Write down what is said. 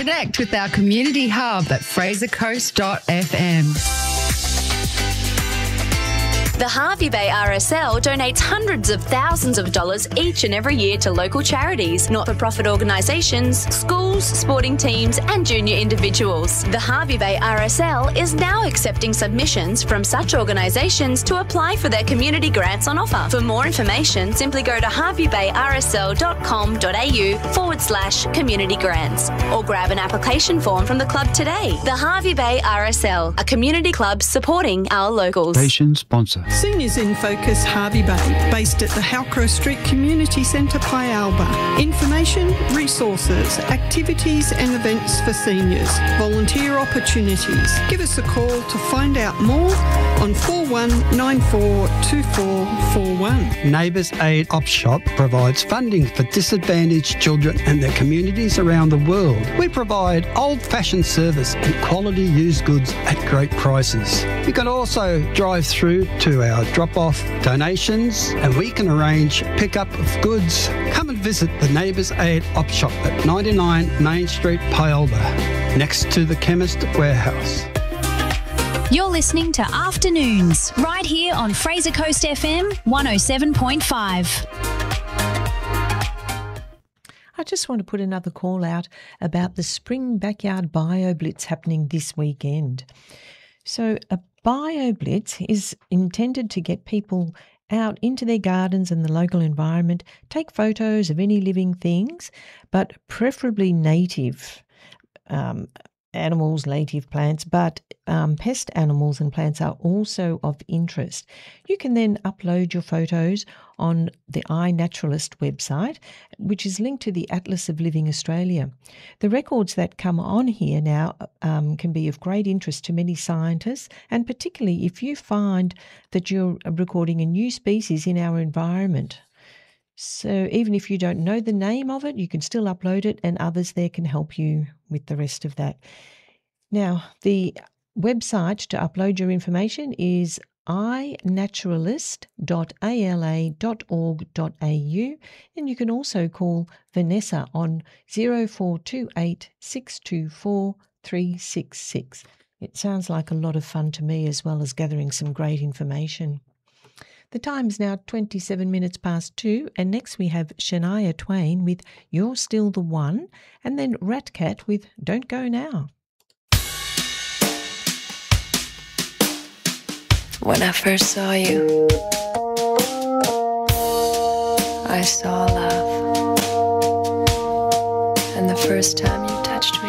Connect with our community hub at frasercoast.fm. The Hervey Bay RSL donates hundreds of thousands of dollars each and every year to local charities, not-for-profit organisations, schools, sporting teams and junior individuals. The Hervey Bay RSL is now accepting submissions from such organisations to apply for their community grants on offer. For more information, simply go to herveybayrsl.com.au/community grants or grab an application form from the club today. The Hervey Bay RSL, a community club supporting our locals. Station sponsor. Seniors in Focus Hervey Bay, based at the Halcrow Street Community Centre, Pyalba. Information, resources, activities and events for seniors, volunteer opportunities. Give us a call to find out more on 41942441. Neighbours Aid Op Shop provides funding for disadvantaged children and their communities around the world. We provide old-fashioned service and quality used goods at great prices. You can also drive through to our drop-off donations and we can arrange pick-up of goods. Come and visit the Neighbours Aid Op Shop at 99 Main Street, Pyalba, next to the Chemist Warehouse. You're listening to Afternoons, right here on Fraser Coast FM 107.5. I just want to put another call out about the Spring Backyard Bio Blitz happening this weekend. So a Bio Blitz is intended to get people out into their gardens and the local environment, take photos of any living things, but preferably native animals, native plants, but pest animals and plants are also of interest. You can then upload your photos on the iNaturalist website, which is linked to the Atlas of Living Australia. The records that come on here now can be of great interest to many scientists, and particularly if you find that you're recording a new species in our environment. So even if you don't know the name of it, you can still upload it and others there can help you with the rest of that. Now, the website to upload your information is inaturalist.ala.org.au, and you can also call Vanessa on 0428 624 366. It sounds like a lot of fun to me, as well as gathering some great information. The time's now 27 minutes past 2, and next we have Shania Twain with You're Still the One, and then Rat Cat with Don't Go Now. When I first saw you, I saw love. And the first time you touched me,